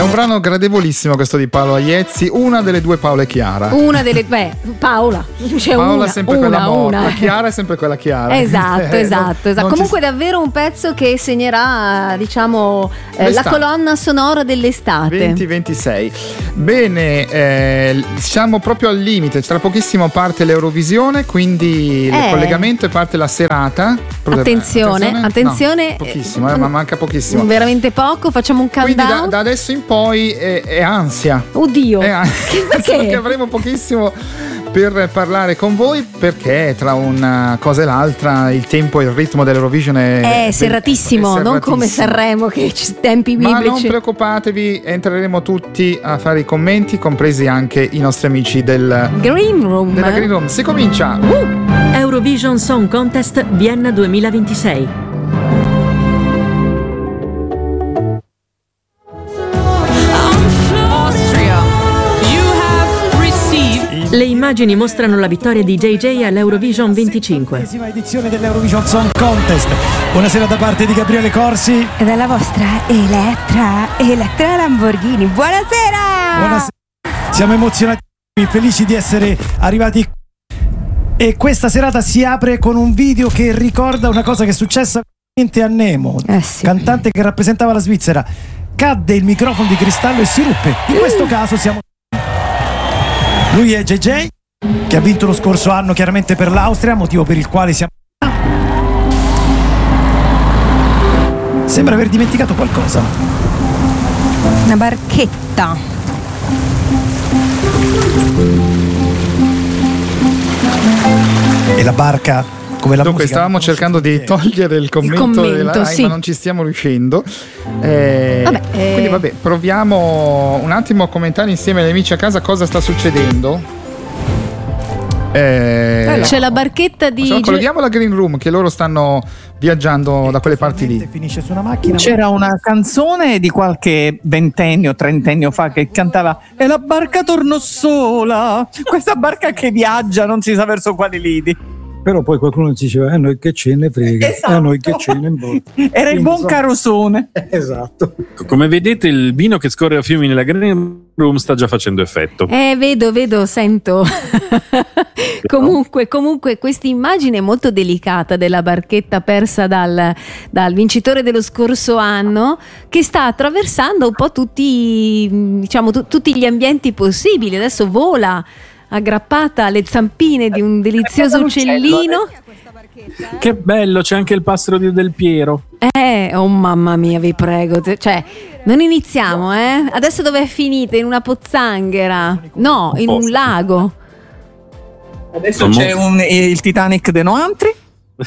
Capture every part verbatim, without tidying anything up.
un brano gradevolissimo questo di Paolo Aiezzi, una delle due Paola e Chiara. Una delle beh, Paola, c'è Paola una, è sempre una, quella morta, una. Chiara è sempre quella Chiara. Esatto, Eh, esatto, esatto. non Comunque ci... davvero un pezzo che segnerà, diciamo, eh, la colonna sonora dell'estate. venti ventisei. Bene, eh, siamo proprio al limite, tra pochissimo parte l'Eurovisione, quindi Eh. il collegamento e parte la serata. Attenzione, attenzione, attenzione. No, pochissimo, eh, ma manca pochissimo. Veramente poco, facciamo un countdown. Quindi da, da adesso in poi è, è ansia. Oddio. È ansia. Perché? Perché avremo pochissimo per parlare con voi, perché tra una cosa e l'altra il tempo e il ritmo dell'Eurovision è, È serratissimo, è non come Sanremo che ci tempi biblici. Ma non preoccupatevi, entreremo tutti a fare i commenti, compresi anche i nostri amici del Green Room. della Green Room. Si comincia. Uh. Eurovision Song Contest Vienna duemilaventisei. Le immagini mostrano la vittoria di J J all'Eurovision venticinque. L'ennesima edizione dell'Eurovision Song Contest. Buonasera da parte di Gabriele Corsi e dalla vostra Elettra, Elettra Lamborghini. Buonasera! Buonasera. Siamo emozionati e felici di essere arrivati. E questa serata si apre con un video che ricorda una cosa che è successa a Nemo, eh sì. cantante che rappresentava la Svizzera. Cadde il microfono di cristallo e si ruppe. In questo caso siamo lui è J J, che ha vinto lo scorso anno chiaramente per l'Austria, motivo per il quale siamo... Sembra aver dimenticato qualcosa. Una barchetta. E la barca, come la Dunque musica, stavamo cercando di togliere il commento, il commento della Rai, sì. ma non ci stiamo riuscendo. Eh, vabbè, eh. Quindi vabbè, proviamo un attimo a commentare insieme agli amici a casa cosa sta succedendo. Eh, C'è la barchetta di Insomma, colleghiamo la Green Room, che loro stanno viaggiando da quelle parti lì. Finisce su una macchina. C'era una canzone di qualche ventennio, trentennio fa che cantava "E la barca tornò sola", questa barca che viaggia non si sa verso quali lidi. Però poi qualcuno diceva "a noi che ce ne frega", Esatto. "a noi che ce ne importa". Era il buon so- carosone. Esatto. Come vedete, il vino che scorre a fiumi nella Green Room sta già facendo effetto. Eh, vedo, vedo, sento. comunque, comunque, questa immagine molto delicata della barchetta persa dal, dal vincitore dello scorso anno, che sta attraversando un po' tutti, diciamo, tu, tutti gli ambienti possibili. Adesso vola aggrappata alle zampine di un delizioso uccellino. Che bello, c'è anche il passero di Del Piero. Eh, oh mamma mia, vi prego. Cioè, non iniziamo, eh? Adesso dov'è finita? In una pozzanghera? No, in un lago. Adesso c'è un, il Titanic de Noantri.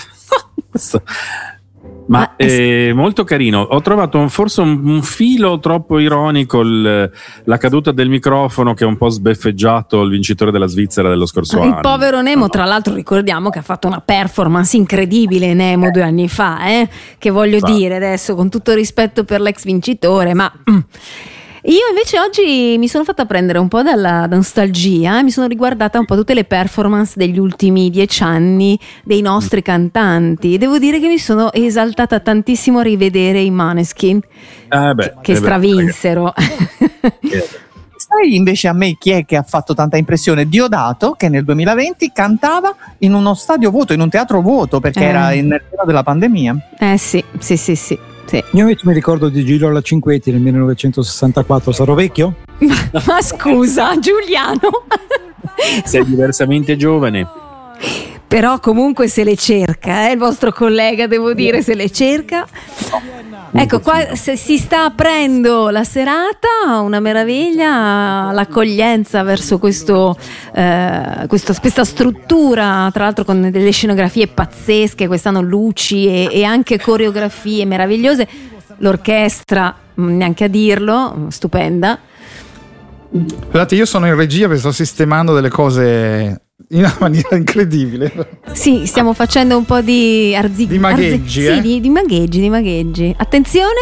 Ma Ma- è molto carino. Ho trovato un- forse un, un filo troppo ironico il- la caduta del microfono che ha un po' sbeffeggiato il vincitore della Svizzera dello scorso Il anno. povero Nemo, tra l'altro, ricordiamo che ha fatto una performance incredibile Nemo due anni fa, eh? Che voglio Infatti. dire adesso, con tutto il rispetto per l'ex vincitore, ma mm. io invece oggi mi sono fatta prendere un po' dalla nostalgia, mi sono riguardata un po' tutte le performance degli ultimi dieci anni dei nostri cantanti. Devo dire che mi sono esaltata tantissimo a rivedere i Måneskin, Eh beh, che eh beh, stravinsero. Sai invece a me chi è che ha fatto tanta impressione? Diodato, che nel duemilaventi cantava in uno stadio vuoto, in un teatro vuoto, perché Eh. era in periodo della pandemia. Eh sì, sì, sì, sì. sì. Io invece mi ricordo di Gigliola Cinquetti nel millenovecentosessantaquattro. Sarò vecchio? Ma scusa, Giuliano. sei diversamente giovane. Però comunque se le cerca, eh, il vostro collega, devo dire, se le cerca. Ecco, qua se si sta aprendo la serata, una meraviglia, l'accoglienza verso questo, eh, questo, questa struttura, tra l'altro con delle scenografie pazzesche, quest'anno luci e, e anche coreografie meravigliose, l'orchestra, neanche a dirlo, stupenda. Guardate, io sono in regia perché sto sistemando delle cose in una maniera incredibile. Sì, stiamo facendo un po' di arzi- Di magheggi, arzi- eh? sì, di, di magheggi, di magheggi. Attenzione,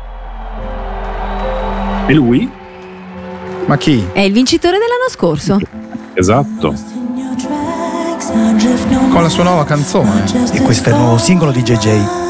E lui? Ma chi? è il vincitore dell'anno scorso. Esatto. Con la sua nuova canzone. E questo è il nuovo singolo di J J.